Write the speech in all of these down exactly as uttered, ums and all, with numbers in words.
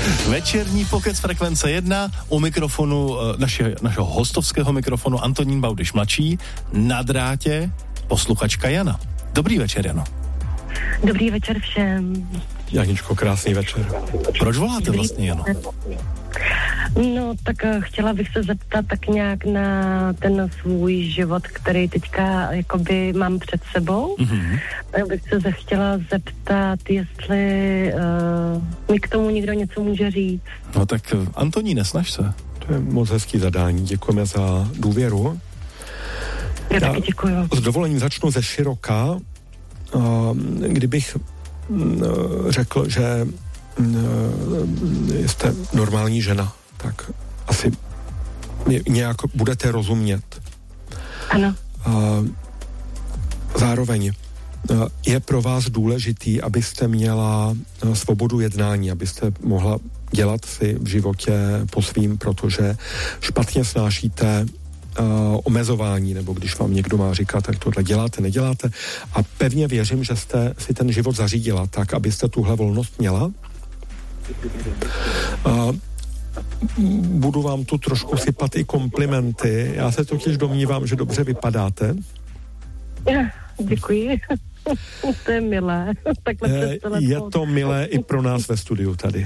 Večerní pokec frekvence jedna, u mikrofonu naše, našeho hostovského mikrofonu Antonín Baudyš mladší, na drátě posluchačka Jana. Dobrý večer, Jano. Dobrý večer všem. Janičko, krásný večer. Proč voláte Dobrý vlastně, Jano? No, tak uh, chtěla bych se zeptat tak nějak na ten svůj život, který teďka jakoby mám před sebou. Mm-hmm. Tak bych se chtěla zeptat, jestli uh, mi k tomu někdo něco může říct. No tak Antoníne, snaž se. To je moc hezký zadání, děkujeme za důvěru. Já, Já taky děkuju. S dovolením začnu ze široka. Uh, kdybych uh, řekl, že uh, jste normální žena, tak asi nějak budete rozumět. Ano. Uh, zároveň uh, je pro vás důležitý, abyste měla uh, svobodu jednání, abyste mohla dělat si v životě po svým, protože špatně snášíte uh, omezování, nebo když vám někdo má říkat, tak tohle děláte, neděláte. A pevně věřím, že jste si ten život zařídila tak, abyste tuhle volnost měla. Uh, budu vám tu trošku sypat i komplimenty. Já se totiž domnívám, že dobře vypadáte. Děkuji. To je milé. Je, je to milé i pro nás ve studiu tady.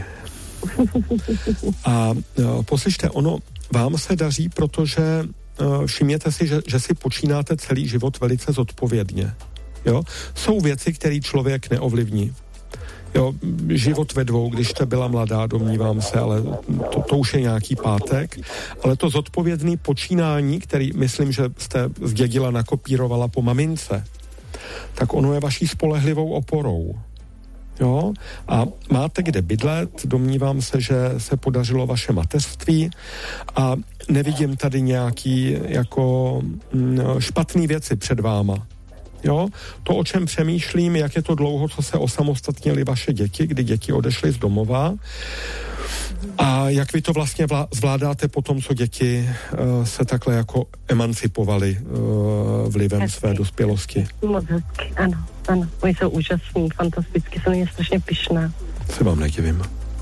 A uh, poslyšte, ono vám se daří, protože uh, všimněte si, že, že si počínáte celý život velice zodpovědně. Jo? Jsou věci, které člověk neovlivní. Jo, život ve dvou, když jste byla mladá, domnívám se, ale to, to už je nějaký pátek, ale to zodpovědné počínání, který myslím, že jste zdědila, nakopírovala po mamince, tak ono je vaší spolehlivou oporou. Jo? A máte kde bydlet, domnívám se, že se podařilo vaše mateřství a nevidím tady nějaký jako špatný věci před váma. Jo, to, o čem přemýšlím, jak je to dlouho, co se osamostatnily vaše děti, kdy děti odešly z domova a jak vy to vlastně vlá- zvládáte po tom, co děti uh, se takhle jako emancipovaly uh, vlivem hezky. Své dospělosti. Moc hezky, ano, ano. Oni jsou úžasní, fantasticky, jsou mě strašně pyšná. Se vám nedivím.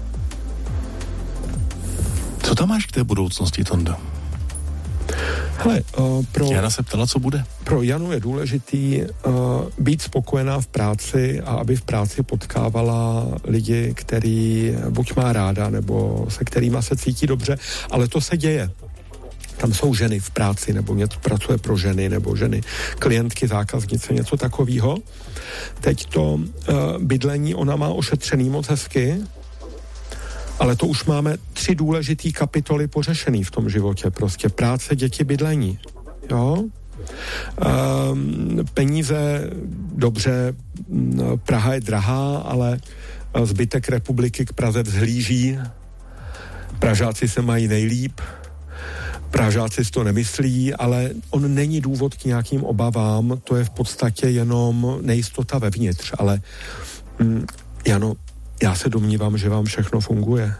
Co tam máš k té budoucnosti, Tondo? Hele, uh, pro... Jana se ptala, co bude. Pro Janu je důležitý uh, být spokojená v práci a aby v práci potkávala lidi, který buď má ráda, nebo se kterýma se cítí dobře, ale to se děje. Tam jsou ženy v práci, nebo něco pracuje pro ženy, nebo ženy, klientky, zákaznice, něco takového. Teď to uh, bydlení, ona má ošetřený moc hezky, ale to už máme tři důležitý kapitoly pořešený v tom životě. Prostě práce, děti, bydlení. Jo? Ehm, peníze, dobře, Praha je drahá, ale zbytek republiky k Praze vzhlíží. Pražáci se mají nejlíp. Pražáci si to nemyslí, ale on není důvod k nějakým obavám. To je v podstatě jenom nejistota vevnitř. Ale hm, Jano, já se domnívám, že vám všechno funguje.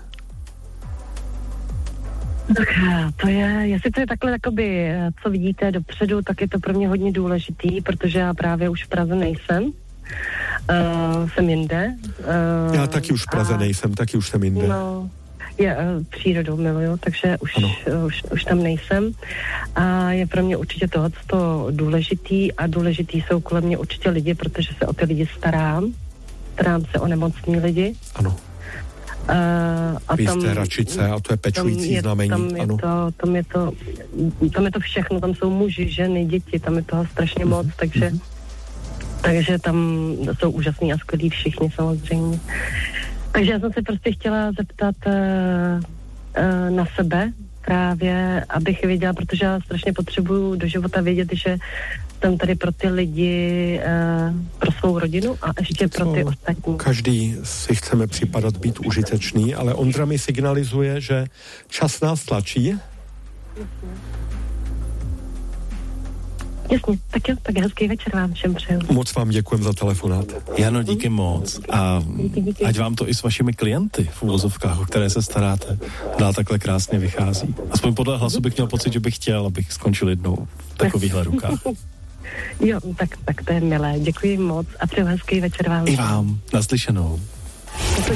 Tak to je, jestli to je takhle takoby, co vidíte dopředu, tak je to pro mě hodně důležitý, protože já právě už v Praze nejsem. Uh, jsem jinde. Uh, já taky už v Praze a, nejsem, taky už jsem jinde. No, je, uh, přírodou miluju, takže už, uh, už, už tam nejsem. A je pro mě určitě tohleto důležitý a důležitý jsou kolem mě určitě lidi, protože se o ty lidi starám. Starám se o nemocní lidi. Ano. Uh, a Vy tam, jste račice a to je pečující je, znamení. Tam je, ano. To, tam, je to, tam je to všechno, tam jsou muži, ženy, děti, tam je toho strašně moc, mm-hmm. takže, mm-hmm. takže tam jsou úžasní a skvělí všichni samozřejmě. Takže já jsem se prostě chtěla zeptat uh, uh, na sebe právě, abych věděla, protože já strašně potřebuju do života vědět, že jsem tady pro ty lidi, uh, pro svou rodinu a ještě Co? pro ty ostatní. Každý si chceme připadat být užitečný, ale Ondra mi signalizuje, že čas nás tlačí. Jasně, tak jo, tak hezký večer vám všem přeju. Moc vám děkujem za telefonát. Jano, díky moc. A díky, díky. ať vám to i s vašimi klienty v uvozovkách, o které se staráte, dál takhle krásně vychází. Aspoň podle hlasu bych měl pocit, že bych chtěl, abych skončil jednou v takovýchhle rukách. Jo, tak, tak to je milé. Děkuji moc a přeju hezký večer vám. I vám. Naslyšenou.